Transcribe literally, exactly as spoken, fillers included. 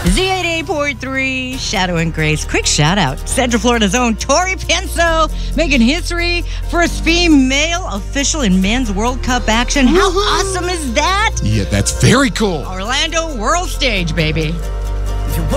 Z eighty-eight point three, Shadow and Grace. Quick shout out. Central Florida's own Tori Penso making history. First female official in men's World Cup action. How Woo-hoo. awesome is that? Yeah, that's very cool. Orlando World Stage, baby.